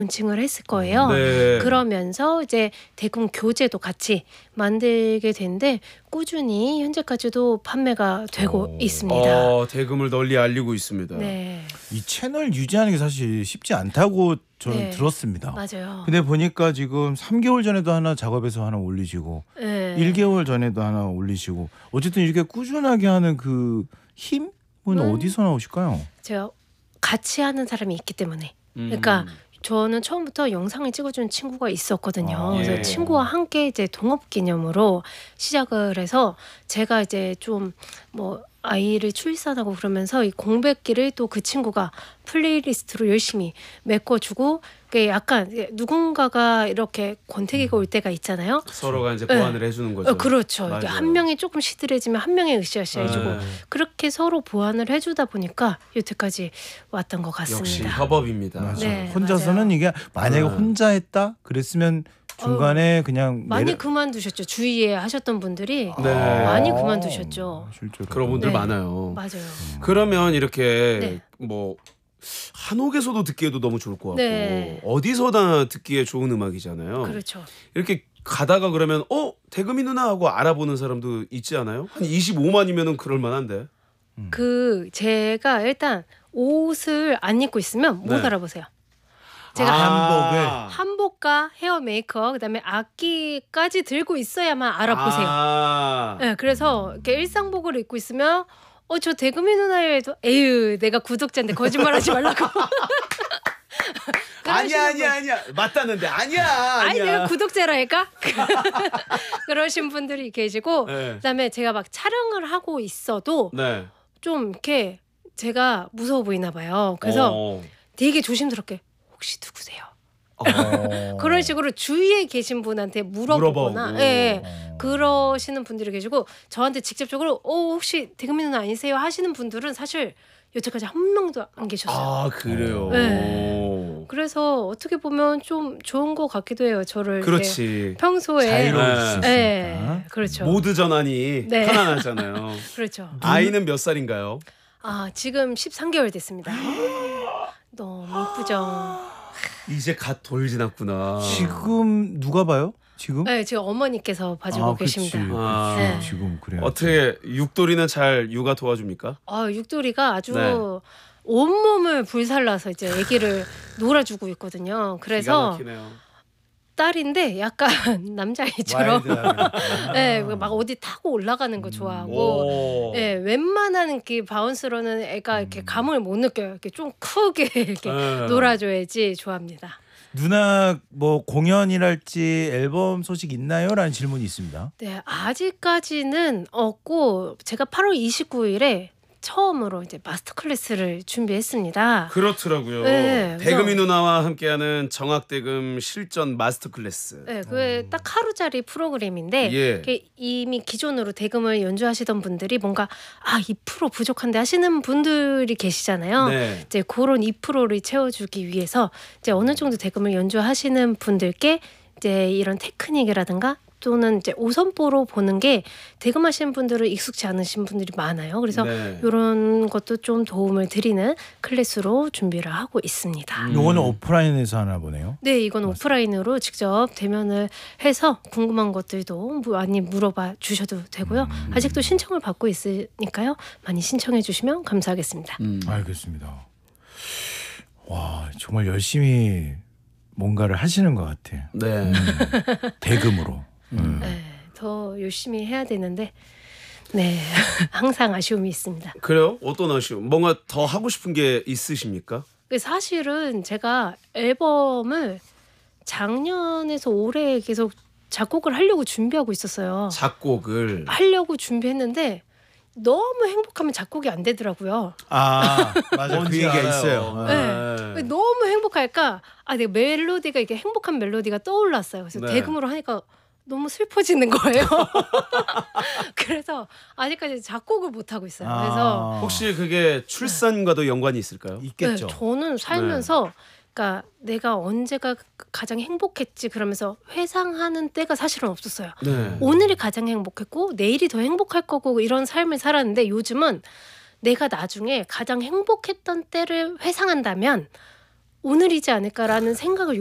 론칭을 했을 거예요. 네. 그러면서 이제 대금 교재도 같이 만들게 된데 꾸준히 현재까지도 판매가 되고 있습니다. 대금을 널리 알리고 있습니다. 네, 이 채널 유지하는 게 사실 쉽지 않다고 저는 네. 들었습니다. 맞아요. 근데 보니까 지금 3개월 전에도 하나 작업해서 하나 올리시고 네. 1개월 전에도 하나 올리시고 어쨌든 이렇게 꾸준하게 하는 그 힘은 어디서 나오실까요? 제가 같이 하는 사람이 있기 때문에. 그러니까 저는 처음부터 영상을 찍어준 친구가 있었거든요. 아, 그래서 예. 친구와 함께 이제 동업 기념으로 시작을 해서 제가 이제 좀 뭐 아이를 출산하고 그러면서 이 공백기를 또 그 친구가 플레이리스트로 열심히 메꿔주고 그게 약간 누군가가 이렇게 권태기가 올 때가 있잖아요. 서로가 이제 네. 보완을 해주는 거죠. 그렇죠. 이게 맞아요. 한 명이 조금 시들해지면 한 명이 으쌰으쌰 해주고 네. 그렇게 서로 보완을 해주다 보니까 여태까지 왔던 것 같습니다. 역시 협업입니다. 맞아요. 네, 혼자서는 맞아요. 이게 만약에 네. 혼자 했다 그랬으면 중간에 그냥 많이 그만두셨죠. 주위에 하셨던 분들이 네. 많이 그만두셨죠. 실제로 그런 분들 네. 많아요. 맞아요. 그러면 이렇게 네. 뭐 한옥에서도 듣기에도 너무 좋을 것 같고 네. 어디서나 듣기에 좋은 음악이잖아요. 그렇죠. 이렇게 가다가 그러면 대금이 누나 하고 알아보는 사람도 있지 않아요? 한 25만이면은 그럴 만한데. 그 제가 일단 옷을 안 입고 있으면 못 네. 알아보세요. 제가 한복을. 한복과 헤어 메이크업 그다음에 악기까지 들고 있어야만 알아보세요. 네, 그래서 이렇게 일상복을 입고 있으면 저 대금이 누나예요. 에휴 내가 구독자인데 거짓말하지 말라고. 아니야 맞다는데 아니야. 아니 내가 구독자라니까. 그러신 분들이 계시고 네. 그다음에 제가 막 촬영을 하고 있어도 네. 좀 이렇게 제가 무서워 보이나 봐요. 그래서 되게 조심스럽게 혹시 누구세요? 그런 식으로 주위에 계신 분한테 물어보거나 물어보고. 예, 그러시는 분들이 계시고 저한테 직접적으로 혹시 대금이 누나 아니세요? 하시는 분들은 사실 여태까지 한 명도 안 계셨어요. 그래요. 네. 그래서 어떻게 보면 좀 좋은 것 같기도 해요. 저를 이렇게 그렇지. 평소에 자유로울 수 있으니까. 네, 그렇죠. 모드 전환이 네. 편안하잖아요. 그렇죠. 아이는 몇 살인가요? 지금 13개월 됐습니다. 너무 이쁘죠. 이제 갓 돌 지났구나. 지금 누가 봐요? 지금? 네, 지금 어머니께서 봐주고 계십니다. 네. 지금 그래요. 어떻게 육돌이는 잘 육아 도와줍니까? 육돌이가 아주 네. 온몸을 불살라서 이제 아기를 놀아주고 있거든요. 기가 그래서 막히네요. 딸인데 약간 남자아이처럼 와일드하게. 네, 막 어디 타고 올라가는 거 좋아하고 오. 네, 웬만한 그 바운스로는 애가 이렇게 감을 못 느껴요. 이렇게 좀 크게 이렇게 네. 놀아줘야지 좋아합니다. 누나 뭐 공연이랄지 앨범 소식 있나요? 라는 질문이 있습니다. 네, 아직까지는 없고 제가 8월 29일에 처음으로 이제 마스터 클래스를 준비했습니다. 그렇더라고요. 네, 대금이 그래서- 누나와 함께하는 정악대금 실전 마스터 클래스. 네, 그게 딱 하루짜리 프로그램인데 예. 그게 이미 기존으로 대금을 연주하시던 분들이 뭔가 2% 부족한데 하시는 분들이 계시잖아요. 네. 이제 그런 2%를 채워주기 위해서 이제 어느 정도 대금을 연주하시는 분들께 이제 이런 테크닉이라든가 또는 이제 오선보로 보는 게 대금하시는 분들은 익숙치 않으신 분들이 많아요. 그래서 네. 이런 것도 좀 도움을 드리는 클래스로 준비를 하고 있습니다. 요거는 오프라인에서 하나 보네요. 네, 이건 오프라인으로 직접 대면을 해서 궁금한 것들도 많이 물어봐 주셔도 되고요. 아직도 신청을 받고 있으니까요. 많이 신청해 주시면 감사하겠습니다. 알겠습니다. 와 정말 열심히 뭔가를 하시는 것 같아. 네. 대금으로. 네, 더 열심히 해야 되는데 네, 항상 아쉬움이 있습니다. 그래요? 어떤 아쉬움? 뭔가 더 하고 싶은 게 있으십니까? 사실은 제가 앨범을 작년에서 올해 계속 작곡을 하려고 준비하고 있었어요. 작곡을. 하려고 준비했는데 너무 행복하면 작곡이 안 되더라고요. 맞아 그 뭔지 얘기가 알아요. 있어요. 네. 너무 행복할까? 내가 멜로디가 이게 행복한 멜로디가 떠올랐어요. 그래서 네. 대금으로 하니까 너무 슬퍼지는 거예요. 그래서 아직까지 작곡을 못 하고 있어요. 그래서 혹시 그게 출산과도 연관이 있을까요? 있겠죠. 네, 저는 살면서 그러니까 내가 언제가 가장 행복했지 그러면서 회상하는 때가 사실은 없었어요. 네. 오늘이 가장 행복했고 내일이 더 행복할 거고 이런 삶을 살았는데 요즘은 내가 나중에 가장 행복했던 때를 회상한다면 오늘이지 않을까라는 생각을